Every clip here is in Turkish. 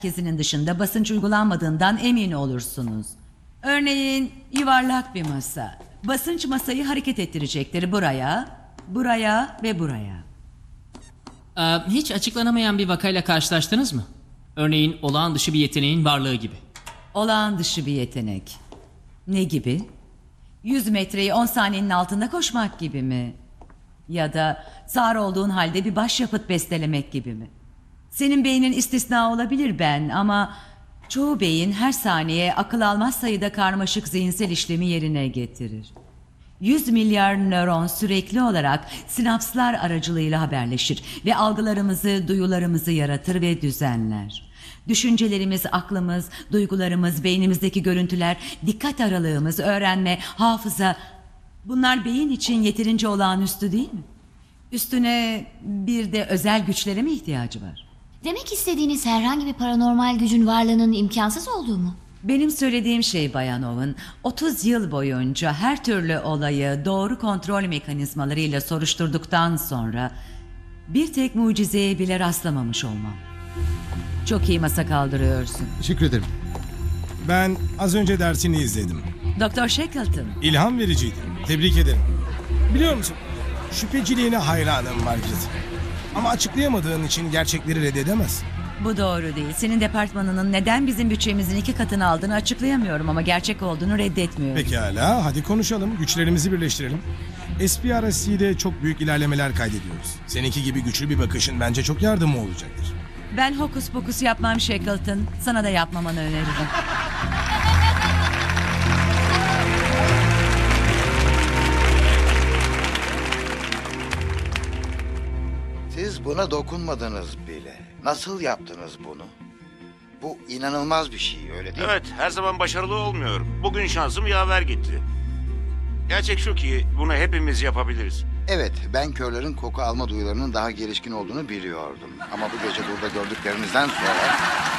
merkezinin dışında basınç uygulanmadığından emin olursunuz. Örneğin yuvarlak bir masa. Basınç masayı hareket ettirecektir buraya, buraya ve buraya. Hiç açıklanamayan bir vakayla karşılaştınız mı? Örneğin olağan dışı bir yeteneğin varlığı gibi. Olağan dışı bir yetenek. Ne gibi? 100 metreyi 10 saniyenin altında koşmak gibi mi? Ya da sağır olduğun halde bir başyapıt bestelemek gibi mi? Senin beynin istisna olabilir ama çoğu beyin her saniye akıl almaz sayıda karmaşık zihinsel işlemi yerine getirir. 100 milyar nöron sürekli olarak sinapslar aracılığıyla haberleşir ve algılarımızı, duyularımızı yaratır ve düzenler. Düşüncelerimiz, aklımız, duygularımız, beynimizdeki görüntüler, dikkat aralığımız, öğrenme, hafıza... Bunlar beyin için yeterince olağanüstü değil mi? Üstüne bir de özel güçlere mi ihtiyacı var? Demek istediğiniz herhangi bir paranormal gücün varlığının imkansız olduğu mu? Benim söylediğim şey Bayan Owen, 30 yıl boyunca her türlü olayı doğru kontrol mekanizmalarıyla soruşturduktan sonra bir tek mucizeye bile rastlamamış olmam. Çok iyi masa kaldırıyorsun. Teşekkür ederim. Ben az önce dersini izledim. Doktor Shackleton. İlham vericiydi. Tebrik ederim. Biliyor musun? Şüpheciliğine hayranım Margaret. Ama açıklayamadığın için gerçekleri reddedemez. Bu doğru değil. Senin departmanının neden bizim bütçemizin 2 katını aldığını açıklayamıyorum ama gerçek olduğunu reddetmiyorum. Pekala, hadi konuşalım. Güçlerimizi birleştirelim. SPRSC'de çok büyük ilerlemeler kaydediyoruz. Seninki gibi güçlü bir bakışın bence çok yardımı olacaktır. Ben hokus pokus yapmam Shackleton. Sana da yapmamanı öneririm. Siz buna dokunmadınız bile. Nasıl yaptınız bunu? Bu inanılmaz bir şey, öyle değil mi? Evet, her zaman başarılı olmuyorum. Bugün şansım yaver gitti. Gerçek şu ki bunu hepimiz yapabiliriz. Evet, ben körlerin koku alma duyularının daha gelişkin olduğunu biliyordum. Ama bu gece burada gördüklerimizden sonra...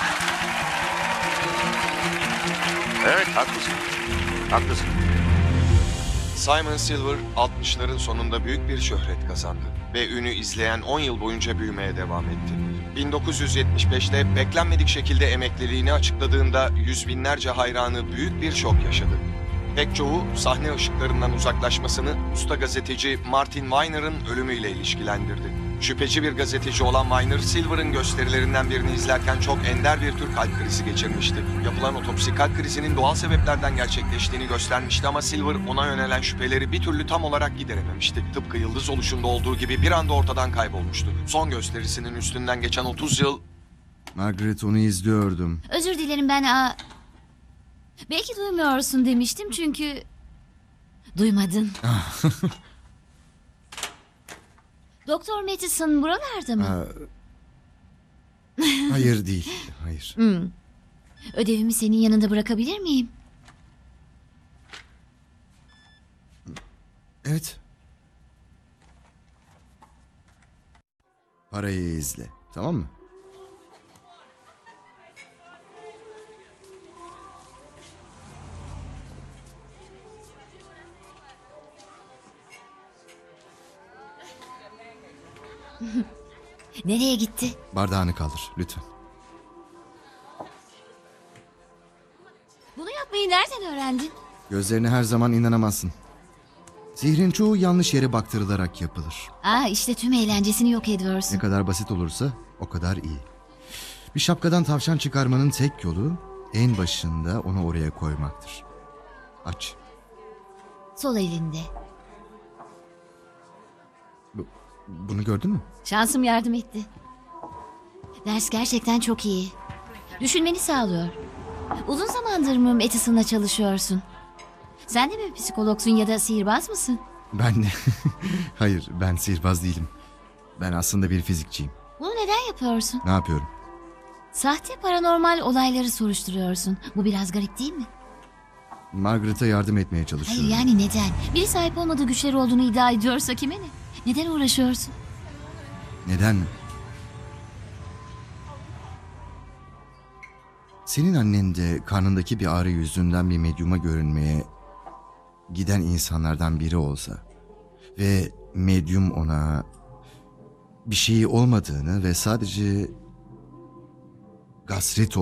Evet, haklısın. Haklısın. Simon Silver 60'ların sonunda büyük bir şöhret kazandı ve ünü izleyen 10 yıl boyunca büyümeye devam etti. 1975'te beklenmedik şekilde emekliliğini açıkladığında yüz binlerce hayranı büyük bir şok yaşadı. Pek çoğu sahne ışıklarından uzaklaşmasını usta gazeteci Martin Weiner'ın ölümüyle ilişkilendirdi. Şüpheci bir gazeteci olan Weiner, Silver'ın gösterilerinden birini izlerken çok ender bir tür kalp krizi geçirmişti. Yapılan otopsi kalp krizinin doğal sebeplerden gerçekleştiğini göstermişti ama Silver ona yönelen şüpheleri bir türlü tam olarak giderememişti. Tıpkı yıldız oluşunda olduğu gibi bir anda ortadan kaybolmuştu. Son gösterisinin üstünden geçen 30 yıl... Margaret, onu izliyordum. Özür dilerim ben... Belki duymuyorsun demiştim çünkü... Duymadın. Doktor Matheson buralarda mı? Hayır değil, hayır. Ödevimi senin yanında bırakabilir miyim? Evet. Parayı izle, tamam mı? Nereye gitti? Bardağını kaldır, lütfen. Bunu yapmayı nereden öğrendin? Gözlerine her zaman inanamazsın. Sihrin çoğu yanlış yere baktırılarak yapılır. İşte tüm eğlencesini yok ediyorsun. Ne kadar basit olursa o kadar iyi. Bir şapkadan tavşan çıkarmanın tek yolu en başında onu oraya koymaktır. Aç. Sol elinde. Bunu gördün mü? Şansım yardım etti. Ders gerçekten çok iyi. Düşünmeni sağlıyor. Uzun zamandır mı Matheson'la çalışıyorsun? Sen de mi bir psikologsun ya da sihirbaz mısın? Ben de. Hayır, ben sihirbaz değilim. Ben aslında bir fizikçiyim. Bunu neden yapıyorsun? Ne yapıyorum? Sahte paranormal olayları soruşturuyorsun. Bu biraz garip değil mi? Margaret'a yardım etmeye Hayır çalışıyorum. yani neden? Biri sahip olmadığı güçleri olduğunu iddia ediyorsa kime ne? Neden uğraşıyorsun? Neden mi? Senin annen de karnındaki bir ağrı yüzünden bir medyuma görünmeye giden insanlardan biri olsa ve medyum ona bir şeyi olmadığını ve sadece gastrit